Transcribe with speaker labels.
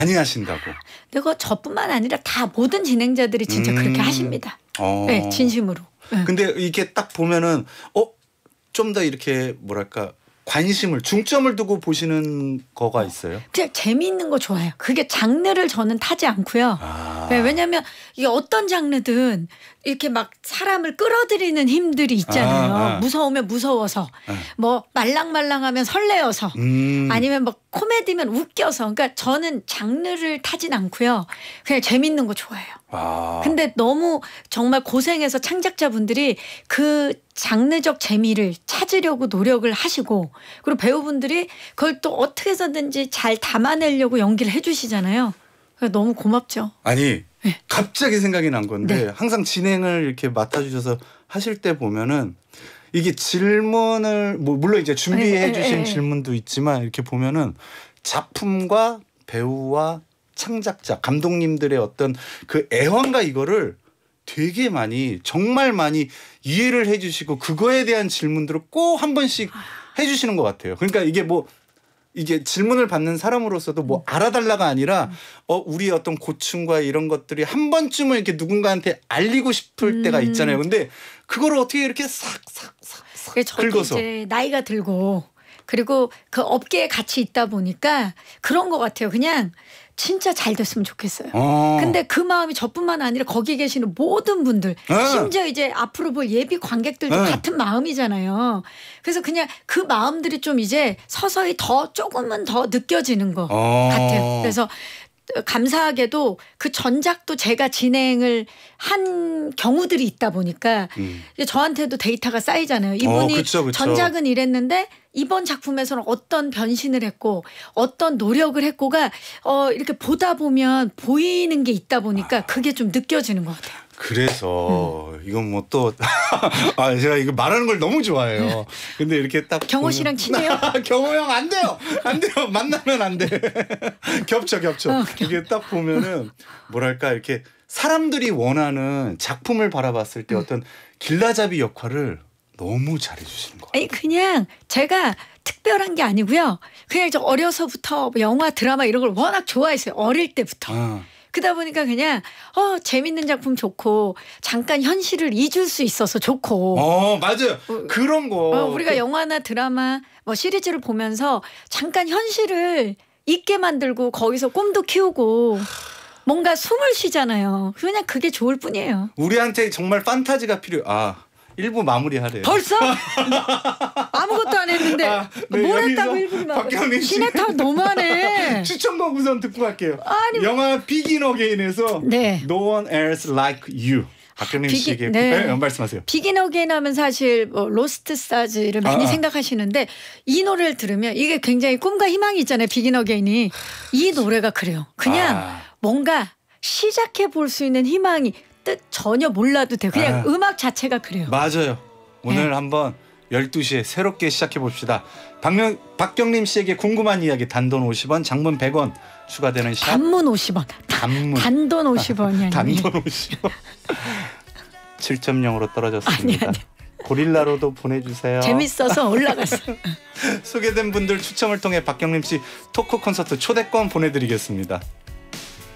Speaker 1: 많이 하신다고.
Speaker 2: 그리고 저뿐만 아니라 다 모든 진행자들이 진짜 그렇게 하십니다. 네, 진심으로.
Speaker 1: 근데 이게 딱 보면은 좀 더 이렇게 뭐랄까 관심을 중점을 두고 보시는 거가 있어요?
Speaker 2: 그냥 재미있는 거 좋아해요. 그게 장르를 저는 타지 않고요. 네, 왜냐하면 이게 어떤 장르든 이렇게 막 사람을 끌어들이는 힘들이 있잖아요. 무서우면 무서워서 뭐 말랑말랑하면 설레어서 아니면 뭐 코미디면 웃겨서. 그러니까 저는 장르를 타진 않고요. 그냥 재밌는 거 좋아해요. 근데 너무 정말 고생해서 창작자분들이 그 장르적 재미를 찾으려고 노력을 하시고 그리고 배우분들이 그걸 또 어떻게 해서든지 잘 담아내려고 연기를 해주시잖아요. 너무 고맙죠.
Speaker 1: 아니 갑자기 생각이 난 건데 항상 진행을 이렇게 맡아주셔서 하실 때 보면은 이게 질문을 뭐 물론 이제 준비해 주신 질문도 있지만 이렇게 보면은 작품과 배우와 창작자 감독님들의 어떤 그 애환과 이거를 되게 많이 정말 많이 이해를 해주시고 그거에 대한 질문들을 꼭 한 번씩 해주시는 것 같아요. 그러니까 이게 뭐 이게 질문을 받는 사람으로서도 뭐 알아달라가 아니라 우리 어떤 고충과 이런 것들이 한 번쯤은 이렇게 누군가한테 알리고 싶을 때가 있잖아요. 근데 그거를 어떻게 이렇게 싹싹싹 긁어서
Speaker 2: 이제 나이가 들고 그리고 그 업계에 같이 있다 보니까 그런 것 같아요. 그냥 진짜 잘 됐으면 좋겠어요. 근데 그 마음이 저뿐만 아니라 거기 계시는 모든 분들 심지어 이제 앞으로 볼 예비 관객들도 같은 마음이잖아요. 그래서 그냥 그 마음들이 좀 이제 서서히 더 조금은 더 느껴지는 것 같아요. 그래서 감사하게도 그 전작도 제가 진행을 한 경우들이 있다 보니까 저한테도 데이터가 쌓이잖아요. 이분이
Speaker 1: 그쵸.
Speaker 2: 전작은 이랬는데 이번 작품에서는 어떤 변신을 했고 어떤 노력을 했고가 이렇게 보다 보면 보이는 게 있다 보니까 그게 좀 느껴지는 것 같아요.
Speaker 1: 그래서 이건 뭐 또 제가 이거 말하는 걸 너무 좋아해요. 근데 이렇게 딱
Speaker 2: 경호 씨랑 친해요?
Speaker 1: 경호 형 안 돼요. 만나면 안 돼. 겹쳐. 이게 딱 보면은 뭐랄까 이렇게 사람들이 원하는 작품을 바라봤을 때 어떤 길라잡이 역할을 너무 잘해주시는 거.
Speaker 2: 아니 그냥 제가 특별한 게 아니고요. 그냥 저 어려서부터 영화 드라마 이런 걸 워낙 좋아했어요. 어릴 때부터. 그러다 보니까 그냥 재밌는 작품 좋고 잠깐 현실을 잊을 수 있어서 좋고.
Speaker 1: 맞아요. 그런 거.
Speaker 2: 우리가 영화나 드라마 뭐 시리즈를 보면서 잠깐 현실을 잊게 만들고 거기서 꿈도 키우고 뭔가 숨을 쉬잖아요. 그냥 그게 좋을 뿐이에요.
Speaker 1: 우리한테 정말 판타지가 필요해요. 1부 마무리하래요.
Speaker 2: 벌써? 아무것도 안 했는데 뭘 했다고 1부를 마무리. 시네타 너무하네.
Speaker 1: 추천곡 우선 듣고 갈게요.
Speaker 2: 아니,
Speaker 1: 영화 비긴 어게인에서 No One Else Like You. 박경림 씨에게 말씀하세요.
Speaker 2: 비긴 어게인 하면 사실 뭐 로스트 스타즈를 많이 생각하시는데 이 노래를 들으면 이게 굉장히 꿈과 희망이 있잖아요. 비긴 어게인이. 이 노래가 그래요. 그냥 뭔가 시작해 볼 수 있는 희망이 뜻 전혀 몰라도 돼요. 그냥 음악 자체가 그래요.
Speaker 1: 맞아요. 오늘 한번 12시에 새롭게 시작해 봅시다. 박경림 씨에게 궁금한 이야기 단돈 50원, 장문 100원 추가되는 샵.
Speaker 2: 단문 50원. 단돈 50원이 아니에요.
Speaker 1: 단돈 50원. 7.0으로 떨어졌습니다.
Speaker 2: 아니.
Speaker 1: 고릴라로도 보내주세요.
Speaker 2: 재밌어서 올라갔어요.
Speaker 1: 소개된 분들 추첨을 통해 박경림 씨 토크 콘서트 초대권 보내드리겠습니다.